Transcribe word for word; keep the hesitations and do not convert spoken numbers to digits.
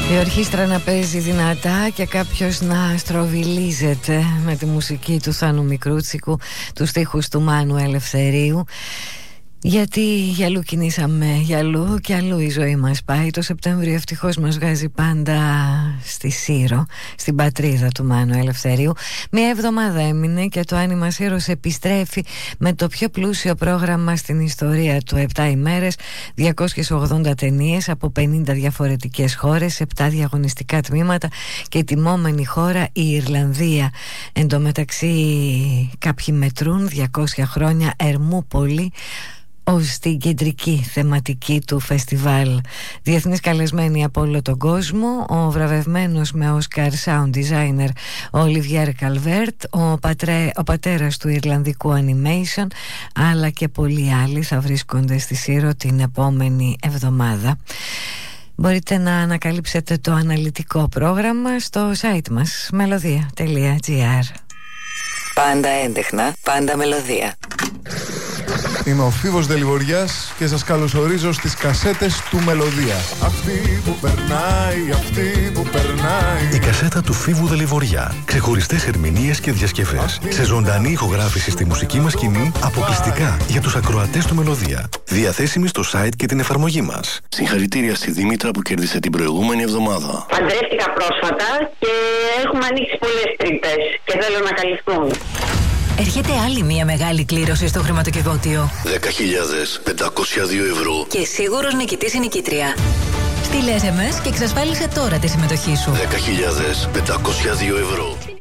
Η ορχήστρα να παίζει δυνατά και κάποιος να στροβιλίζεται με τη μουσική του Θάνου Μικρούτσικου, τους στίχους του Μάνου Ελευθερίου. Γιατί για αλλού κινήσαμε, για αλλού και αλλού η ζωή μας πάει. Το Σεπτέμβριο ευτυχώς μας βγάζει πάντα στη Σύρο, στην πατρίδα του Μάνου Ελευθερίου. Μία εβδομάδα έμεινε και το Άνιμα Σύρος επιστρέφει με το πιο πλούσιο πρόγραμμα στην ιστορία του. Επτά ημέρες, διακόσιες ογδόντα ταινίες από πενήντα διαφορετικές χώρες, επτά διαγωνιστικά τμήματα και τιμόμενη χώρα η Ιρλανδία. Εν τω μεταξύ κάποιοι μετρούν διακόσια χρόνια Ερμούπολη ως την κεντρική θεματική του φεστιβάλ. Διεθνείς καλεσμένοι από όλο τον κόσμο, ο βραβευμένος με Oscar sound designer ο Olivier Calvert, ο, πατρέ, ο πατέρας του Ιρλανδικού animation, αλλά και πολλοί άλλοι θα βρίσκονται στη Σύρο την επόμενη εβδομάδα. Μπορείτε να ανακαλύψετε το αναλυτικό πρόγραμμα στο site μας μελωδία τελεία τζι άρ. Πάντα έντεχνα, πάντα μελωδία. Είμαι ο Φίβος Δελιβοριάς και σας καλωσορίζω στις κασέτες του Μελωδία. Αυτή που περνάει, αυτή που περνάει. Η κασέτα του Φίβου Δελιβοριά. Ξεχωριστές ερμηνείες και διασκευές. Σε ζωντανή ηχογράφηση στη μουσική μας σκηνή, αποκλειστικά για τους ακροατές του Μελωδία. Διαθέσιμη στο site και την εφαρμογή μας. Συγχαρητήρια στη Δήμητρα που κέρδισε την προηγούμενη εβδομάδα. Παντρεύτηκα πρόσφατα και έχουμε ανοίξει πολλές τρύπες και θέλω να καλυφθούν. Έρχεται άλλη μια μεγάλη κλήρωση στο χρηματοκιβώτιο. δέκα χιλιάδες πεντακόσια δύο ευρώ. Και σίγουρος νικητής ή νικήτρια. Στείλε ες εμ ες και εξασφάλισε τώρα τη συμμετοχή σου. δέκα χιλιάδες πεντακόσια δύο ευρώ.